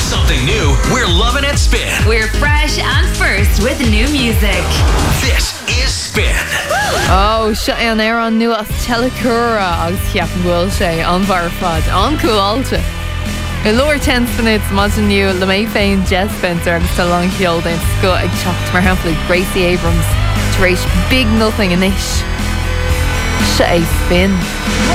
Something new, we're loving at Spin. We're fresh and first with new music. This is Spin. Oh, shut an air on nu as telecura agus ceapan ghfuil sé an bhar fad an cúáilte. I lower 10 minutes imagine you le mé féin Jess Spencer agus tá long ceol den sco ag teacht mar hampla Gracie Abrams to reach Big Nothing in ish. Shut a Spin.